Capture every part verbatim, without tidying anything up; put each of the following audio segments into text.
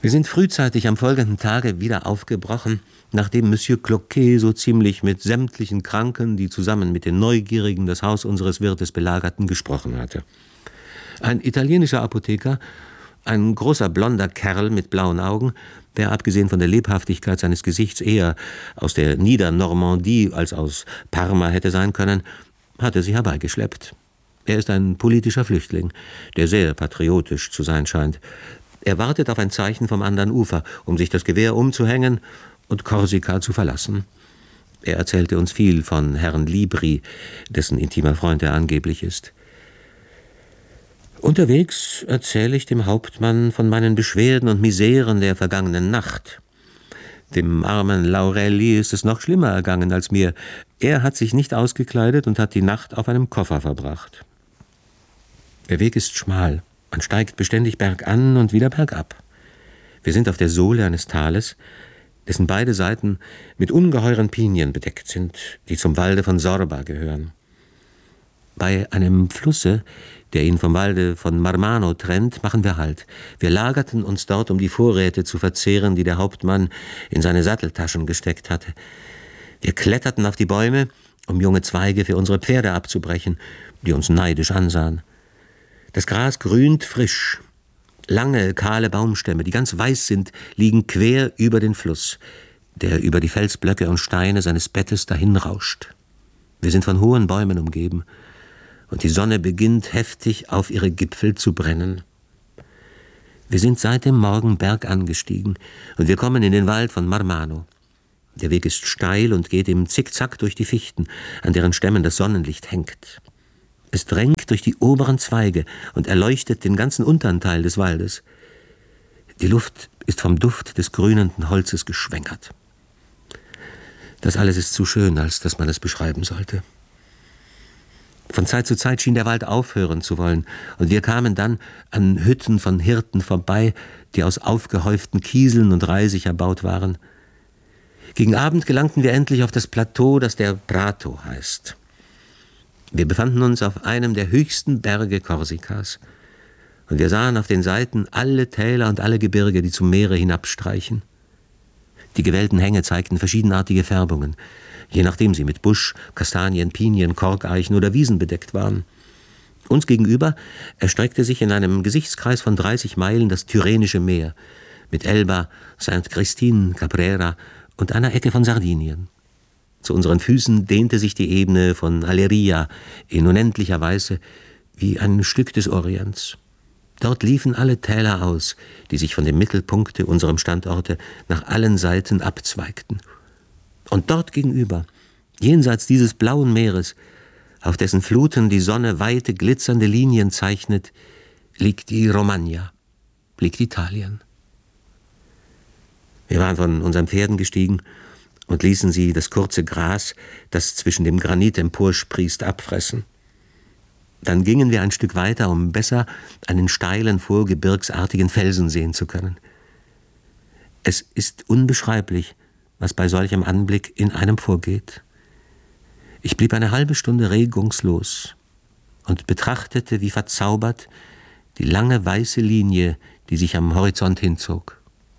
Wir sind frühzeitig am folgenden Tage wieder aufgebrochen, nachdem Monsieur Cloquet so ziemlich mit sämtlichen Kranken, die zusammen mit den Neugierigen das Haus unseres Wirtes belagerten, gesprochen hatte. Ein italienischer Apotheker, ein großer blonder Kerl mit blauen Augen, der abgesehen von der Lebhaftigkeit seines Gesichts eher aus der Niedernormandie als aus Parma hätte sein können, hatte sie herbeigeschleppt. Er ist ein politischer Flüchtling, der sehr patriotisch zu sein scheint. Er wartet auf ein Zeichen vom anderen Ufer, um sich das Gewehr umzuhängen und Korsika zu verlassen. Er erzählte uns viel von Herrn Libri, dessen intimer Freund er angeblich ist. Unterwegs erzähle ich dem Hauptmann von meinen Beschwerden und Miseren der vergangenen Nacht. Dem armen Laurelli ist es noch schlimmer ergangen als mir. Er hat sich nicht ausgekleidet und hat die Nacht auf einem Koffer verbracht. Der Weg ist schmal. Man steigt beständig bergan und wieder bergab. Wir sind auf der Sohle eines Tales, dessen beide Seiten mit ungeheuren Pinien bedeckt sind, die zum Walde von Sorba gehören. Bei einem Flusse, der ihn vom Walde von Marmano trennt, machen wir Halt. Wir lagerten uns dort, um die Vorräte zu verzehren, die der Hauptmann in seine Satteltaschen gesteckt hatte. Wir kletterten auf die Bäume, um junge Zweige für unsere Pferde abzubrechen, die uns neidisch ansahen. Das Gras grünt frisch. Lange, kahle Baumstämme, die ganz weiß sind, liegen quer über den Fluss, der über die Felsblöcke und Steine seines Bettes dahinrauscht. Wir sind von hohen Bäumen umgeben, und die Sonne beginnt heftig auf ihre Gipfel zu brennen. Wir sind seit dem Morgen bergan gestiegen, und wir kommen in den Wald von Marmano. Der Weg ist steil und geht im Zickzack durch die Fichten, an deren Stämmen das Sonnenlicht hängt. Es drängt durch die oberen Zweige und erleuchtet den ganzen unteren Teil des Waldes. Die Luft ist vom Duft des grünenden Holzes geschwängert. Das alles ist zu schön, als dass man es beschreiben sollte. Von Zeit zu Zeit schien der Wald aufhören zu wollen, und wir kamen dann an Hütten von Hirten vorbei, die aus aufgehäuften Kieseln und Reisig erbaut waren. Gegen Abend gelangten wir endlich auf das Plateau, das der Prato heißt. Wir befanden uns auf einem der höchsten Berge Korsikas, und wir sahen auf den Seiten alle Täler und alle Gebirge, die zum Meere hinabstreichen. Die gewellten Hänge zeigten verschiedenartige Färbungen, je nachdem sie mit Busch, Kastanien, Pinien, Korkeichen oder Wiesen bedeckt waren. Uns gegenüber erstreckte sich in einem Gesichtskreis von dreißig Meilen das Tyrrhenische Meer, mit Elba, Saint Christine, Caprera und einer Ecke von Sardinien. Zu unseren Füßen dehnte sich die Ebene von Aleria in unendlicher Weise wie ein Stück des Orients. Dort liefen alle Täler aus, die sich von dem Mittelpunkte unserem Standorte nach allen Seiten abzweigten. Und dort gegenüber, jenseits dieses blauen Meeres, auf dessen Fluten die Sonne weite, glitzernde Linien zeichnet, liegt die Romagna, liegt Italien. Wir waren von unseren Pferden gestiegen und ließen sie das kurze Gras, das zwischen dem Granit emporsprießt, abfressen. Dann gingen wir ein Stück weiter, um besser einen steilen, vorgebirgsartigen Felsen sehen zu können. Es ist unbeschreiblich, was bei solchem Anblick in einem vorgeht. Ich blieb eine halbe Stunde regungslos und betrachtete wie verzaubert die lange weiße Linie, die sich am Horizont hinzog.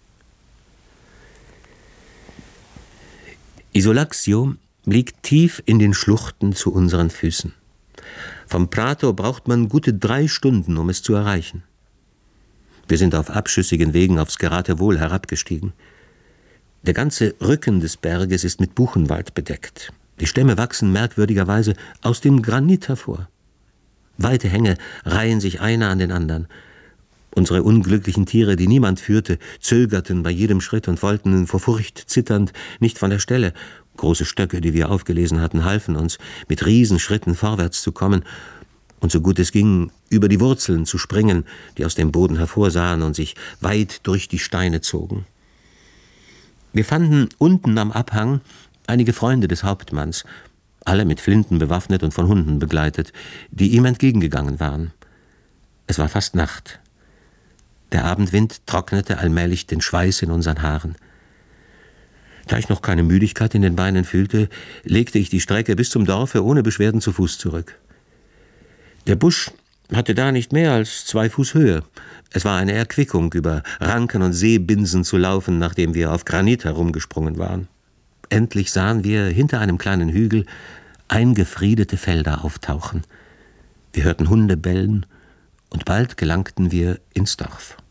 Isolazio liegt tief in den Schluchten zu unseren Füßen. Vom Prato braucht man gute drei Stunden, um es zu erreichen. Wir sind auf abschüssigen Wegen aufs Geratewohl herabgestiegen. Der ganze Rücken des Berges ist mit Buchenwald bedeckt. Die Stämme wachsen merkwürdigerweise aus dem Granit hervor. Weite Hänge reihen sich einer an den anderen. Unsere unglücklichen Tiere, die niemand führte, zögerten bei jedem Schritt und wollten vor Furcht zitternd nicht von der Stelle. Große Stöcke, die wir aufgelesen hatten, halfen uns, mit Riesenschritten vorwärts zu kommen und so gut es ging, über die Wurzeln zu springen, die aus dem Boden hervorsahen und sich weit durch die Steine zogen. Wir fanden unten am Abhang einige Freunde des Hauptmanns, alle mit Flinten bewaffnet und von Hunden begleitet, die ihm entgegengegangen waren. Es war fast Nacht. Der Abendwind trocknete allmählich den Schweiß in unseren Haaren. Da ich noch keine Müdigkeit in den Beinen fühlte, legte ich die Strecke bis zum Dorfe ohne Beschwerden zu Fuß zurück. Der Busch hatte da nicht mehr als zwei Fuß Höhe. Es war eine Erquickung, über Ranken und Seebinsen zu laufen, nachdem wir auf Granit herumgesprungen waren. Endlich sahen wir hinter einem kleinen Hügel eingefriedete Felder auftauchen. Wir hörten Hunde bellen, und bald gelangten wir ins Dorf.